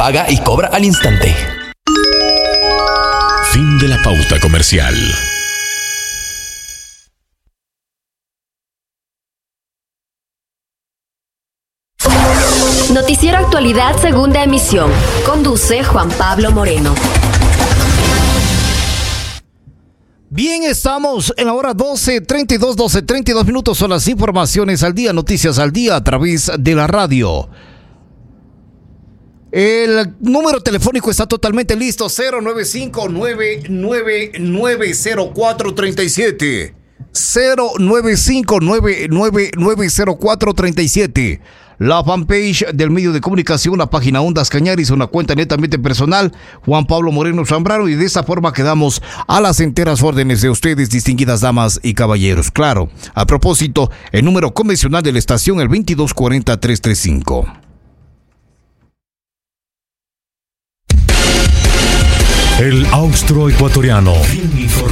paga y cobra al instante. Fin de la pauta comercial. Noticiero Actualidad, segunda emisión. Conduce Juan Pablo Moreno. Bien, estamos en la hora 12:32 minutos. Son las informaciones al día, noticias al día a través de la radio. El número telefónico está totalmente listo: 095-999-0437. 095-999-0437. La fanpage del medio de comunicación, la página Ondas Cañaris, una cuenta netamente personal, Juan Pablo Moreno Zambrano, y de esta forma quedamos a las enteras órdenes de ustedes, distinguidas damas y caballeros. Claro, a propósito, el número convencional de la estación, el 2240-335. El austroecuatoriano.